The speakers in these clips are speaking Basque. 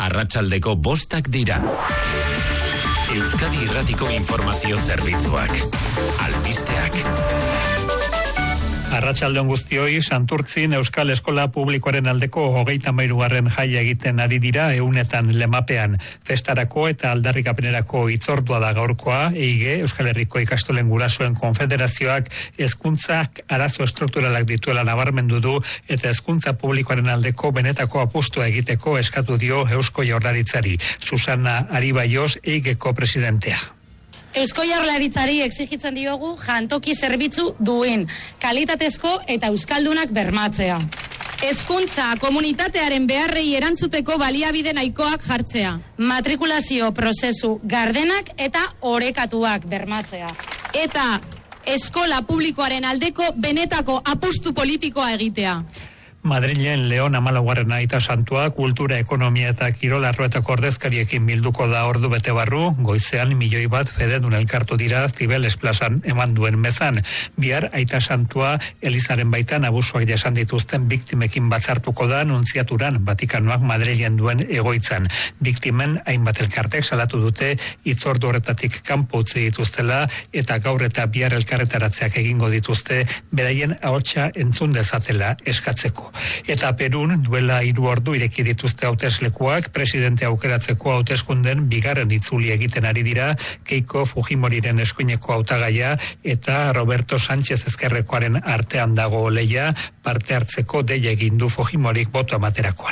Arratsaldeko 5 dira. Euskadi Irratiko informazio zerbitzuak. Albisteak. Arratsalde on guztioi, Santurtzin Euskal Eskola Publikoaren aldeko 33. jaia egiten ari dira ehunetan lemapean. Festarako eta aldarrikapenerako hitzordua da gaurkoa, EIGE, Euskal Herriko Ikastolen Gurasoen Konfederazioak hezkuntzak arazo estrukturalak dituela nabarmendu du eta hezkuntza publikoaren aldeko benetako apustua egiteko eskatu dio Eusko Jaurlaritzari. Susana Aribaioz, EIGEko presidentea. Eusko Jaurlaritzari exigitzen diogu jantoki zerbitzu duen, kalitatezko eta euskaldunak bermatzea. Hezkuntza komunitatearen beharrei erantzuteko baliabide nahikoak jartzea. Matrikulazio prozesu gardenak eta orekatuak bermatzea. Eta eskola publikoaren aldeko benetako apustu politikoa egitea. Madrilen Leon 14. aita santua kultura, ekonomia eta kirol arloetako ordezkariekin bilduko da ordu bete barru, goizean 1 milioi bat fededun elkartu dira Zibeles plazan eman duen mezan. Bihar aita santua Elizaren baitan abusuak jasan dituzten biktimekin batzartuko da Nuntziaturan, Vatikanoak Madrilen duen egoitzan. Biktimen hainbat elkartek salatu dute hitzordu horretatik kanpo utzi dituztela eta gaur eta bihar elkarretaratzeak egingo dituzte beraien ahotsa entzun dezatela eskatzeko. Eta Perun duela 3 ordu ireki dituzte hauteslekuak, presidente aukeratzeko hauteskunden bigarren itzuli egiten ari dira, Keiko Fujimoriren eskuineko hautagaia eta Roberto Sánchez Ezkerrekoaren artean dago leia, parte hartzeko deia egin du Fujimorik boto amaterakoan.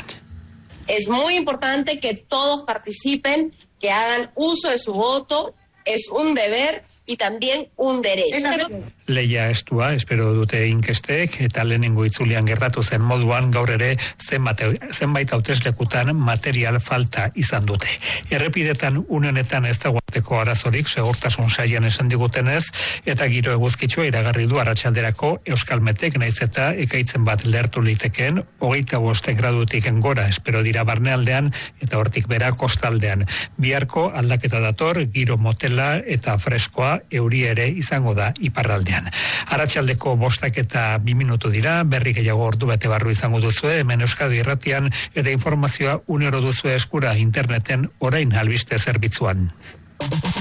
Es muy importante que todos participen, que hagan uso de su voto, es un deber y también un derecho. Leia estua, espero dute inkestek, eta lehenengo itzulian gertatu zen moduan gaur ere zenbait hauteslekutan material falta izan dute. Errepidetan unenetan ez dagoateko arazorik, segurtasun saian esan digutenez, eta giro eguzkitsua iragarri du arratsalderako Euskalmetek, naiz eta ekaitzen bat lehertu litekeen, 25 gradutik gora espero dira barnealdean eta hortik bera kostaldean. Biharko aldaketa dator, giro motela eta freskoa, euri ere izango da iparraldean. Arratsaldeko 5 eta 2 minutu dira, berri gehiago ordu bete barru izango duzue, hemen Euskadi Irratian eta informazioa unero duzue eskura interneten orain albiste zerbitzuan.